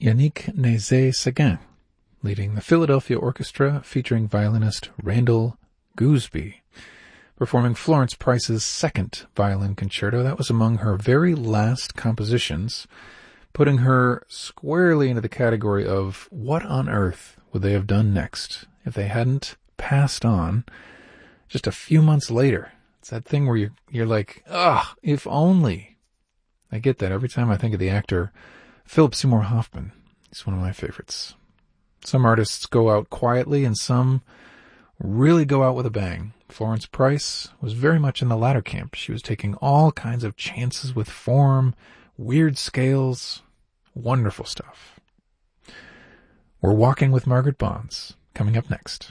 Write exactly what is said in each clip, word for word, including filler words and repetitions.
Yannick Nézet-Séguin, leading the Philadelphia Orchestra featuring violinist Randall Gooseby, performing Florence Price's second violin concerto. That was among her very last compositions, putting her squarely into the category of what on earth would they have done next if they hadn't passed on just a few months later. It's that thing where you're, you're like, ah, if only. I get that every time I think of the actor Philip Seymour Hoffman. He's one of my favorites. Some artists go out quietly and some really go out with a bang. Florence Price was very much in the latter camp. She was taking all kinds of chances with form, weird scales, wonderful stuff. We're Walking with Margaret Bonds, coming up next.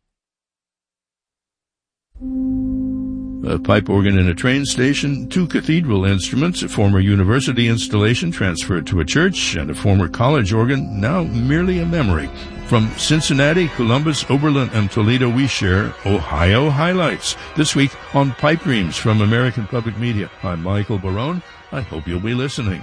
A pipe organ in a train station, two cathedral instruments, a former university installation transferred to a church, and a former college organ, now merely a memory. From Cincinnati, Columbus, Oberlin, and Toledo, we share Ohio highlights. This week on Pipe Dreams from American Public Media. I'm Michael Barone. I hope you'll be listening.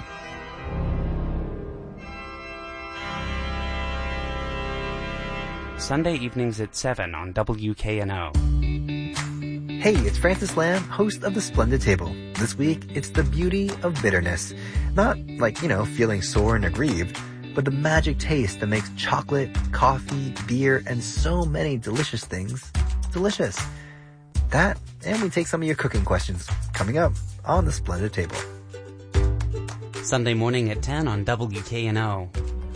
Sunday evenings at seven on W K N O. Hey, it's Francis Lamb, host of The Splendid Table. This week, it's the beauty of bitterness. Not like, you know, feeling sore and aggrieved, but the magic taste that makes chocolate, coffee, beer, and so many delicious things delicious. That, and we take some of your cooking questions coming up on The Splendid Table. Sunday morning at ten on W K N O.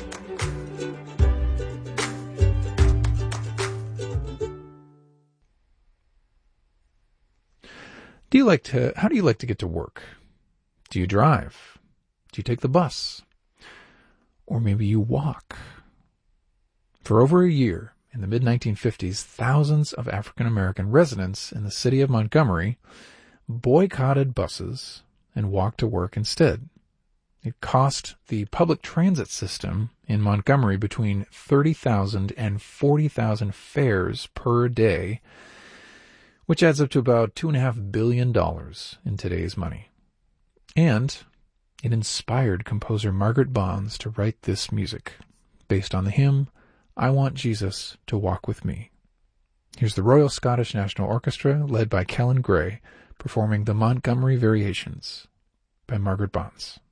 Do you like to, how do you like to get to work? Do you drive? Do you take the bus? Or maybe you walk? For over a year, in the mid nineteen fifties, thousands of African American residents in the city of Montgomery boycotted buses and walked to work instead. It cost the public transit system in Montgomery between thirty thousand and forty thousand fares per day, which adds up to about two point five billion dollars in today's money. And it inspired composer Margaret Bonds to write this music, based on the hymn, I Want Jesus to Walk With Me. Here's the Royal Scottish National Orchestra, led by Kellen Gray, performing the Montgomery Variations by Margaret Bonds.